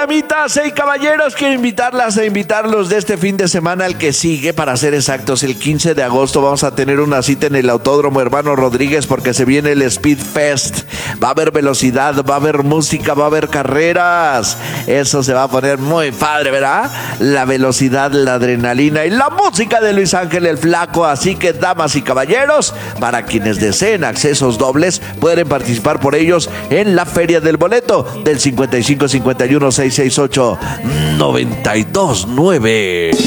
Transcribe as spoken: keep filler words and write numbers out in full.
damitas y caballeros, quiero invitarlas e invitarlos de este fin de semana al que sigue, para ser exactos, el quince de agosto vamos a tener una cita en el Autódromo Hermano Rodríguez porque se viene el Speed Fest. Va a haber velocidad, va a haber música, va a haber carreras. Eso se va a poner muy padre, ¿verdad? La velocidad, la adrenalina y la música de Luis Ángel el Flaco. Así que, damas y caballeros, para quienes deseen accesos dobles, pueden participar por ellos en la Feria del Boleto del cincuenta y cinco cincuenta y uno seiscientos sesenta y ocho noventa y dos nueve.